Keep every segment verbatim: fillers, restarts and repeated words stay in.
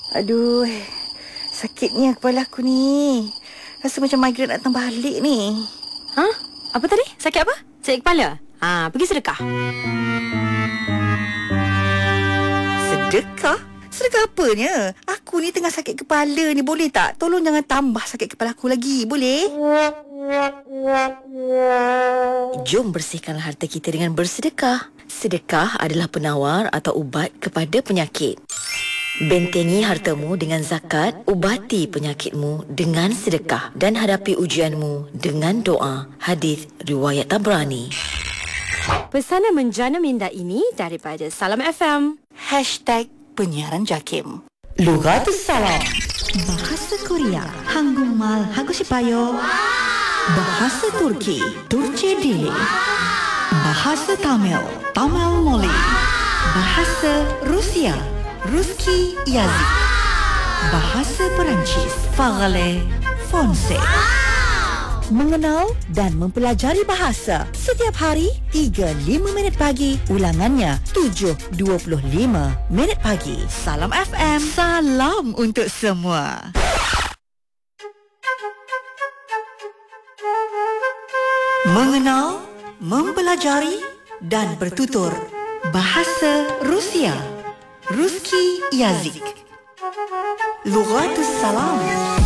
Aduh, sakitnya kepala aku ni. Rasa macam migraine nak datang balik ni. Ha? Apa tadi? Sakit apa? Sakit kepala? Ha, pergi sedekah. Sedekah? Sedekah apanya? Aku ni tengah sakit kepala ni, boleh tak? Tolong jangan tambah sakit kepala aku lagi, boleh? Jom bersihkanlah harta kita dengan bersedekah. Sedekah adalah penawar atau ubat kepada penyakit. Bentengi hartamu dengan zakat, ubati penyakitmu dengan sedekah dan hadapi ujianmu dengan doa. Hadis riwayat Tabrani. Pesanan menjana minda ini daripada Salam F M. Hashtag penyiaran JAKIM. Lughatus Salam. Bahasa Korea, Hangumal Hagushipayo. Bahasa Turki, Turce Dili. Bahasa Tamil, Tamil Moli. Bahasa Rusia, Ruski Yazid. Bahasa Perancis, Parler Français. Mengenal dan mempelajari bahasa setiap hari tiga puluh lima minit pagi, ulangannya tujuh dua puluh lima minit pagi. Salam F M, salam untuk semua. Mengenal, mempelajari dan bertutur bahasa Rusia, Ruski Yazid. Lughatus Salam.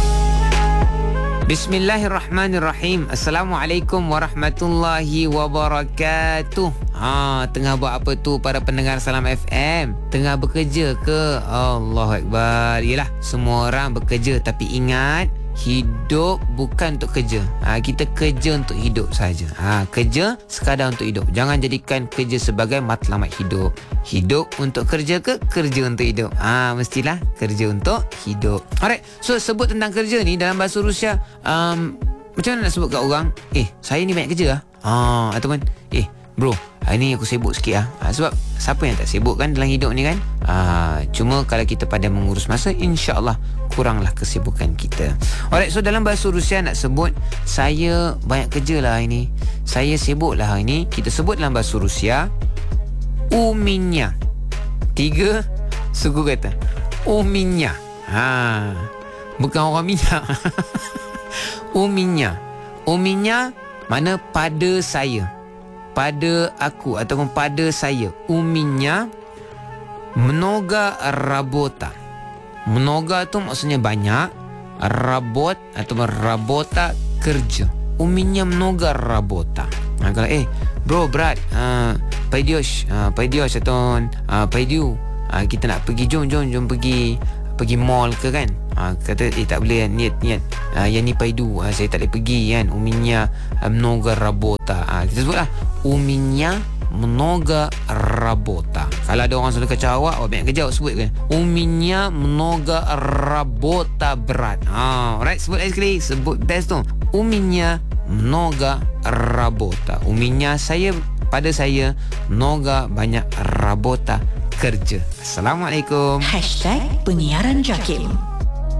Bismillahirrahmanirrahim. Assalamualaikum warahmatullahi wabarakatuh. Ha, tengah buat apa tu para pendengar Salam F M? Tengah bekerja ke? Allahu Akbar. Yelah, semua orang bekerja, tapi ingat, hidup bukan untuk kerja. Ha, kita kerja untuk hidup saja. Ha, kerja sekadar untuk hidup. Jangan jadikan kerja sebagai matlamat hidup. Hidup untuk kerja ke? Kerja untuk hidup. Ha, mestilah kerja untuk hidup. Alright, so sebut tentang kerja ni dalam bahasa Rusia, um, macam mana nak sebut kat orang? Eh, saya ni banyak kerja lah. Ha, ataupun, eh, bro, hari ni aku sibuk sikit lah. Ha, sebab siapa yang tak sibuk kan dalam hidup ni kan? Ha, cuma kalau kita pandai mengurus masa, insya-Allah kuranglah kesibukan kita. Alright, so dalam bahasa Rusia nak sebut saya banyak kerja lah hari ni, saya sibuk lah hari ni, kita sebut dalam bahasa Rusia uminya. Tiga suku kata uminya. Ha, bukan orang minyak. Uminya. Uminya mana pada saya, pada aku ataupun pada saya. Uminya mnoga rabota. Mnoga tu maksudnya banyak, rabot ataupun rabota kerja. Uminya mnoga rabota. Ha, kalau eh bro berat, uh, paidios, uh, paidios atau uh, paidiu, uh, kita nak pergi, jom jom jom pergi pergi mall ke kan? Ha, kata eh tak boleh, niat niat uh, yang ni paidu, uh, saya tak boleh pergi kan. Uminya uh, mnoga rabota. Ha, kita sebutlah uminya mnoga rabota. Kalau ada orang selalu kacau awak, awak banyak kerja, awak sebut kan uminya mnoga rabota berat. Ha, alright, sebut lagi sekali, sebut best tu. Uminya mnoga rabota. Uminya saya, pada saya, mnoga banyak rabota kerja. Assalamualaikum. Hashtag penyiaran JAKIM.